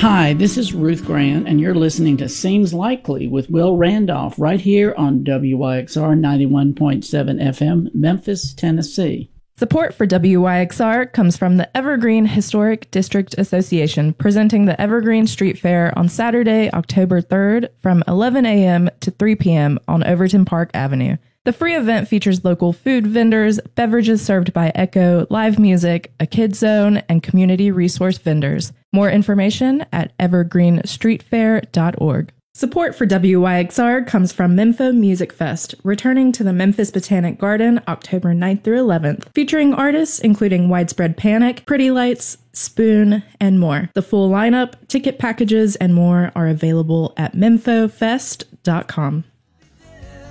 Hi, this is Ruth Grant, and you're listening to Seems Likely with Will Randolph right here on WYXR 91.7 FM, Memphis, Tennessee. Support for WYXR comes from the Evergreen Historic District Association, presenting the Evergreen Street Fair on Saturday, October 3rd from 11 a.m. to 3 p.m. on Overton Park Avenue. The free event features local food vendors, beverages served by Echo, live music, a kids zone, and community resource vendors. More information at evergreenstreetfair.org. Support for WYXR comes from Mempho Music Fest, returning to the Memphis Botanic Garden October 9th through 11th, featuring artists including Widespread Panic, Pretty Lights, Spoon, and more. The full lineup, ticket packages, and more are available at memphofest.com.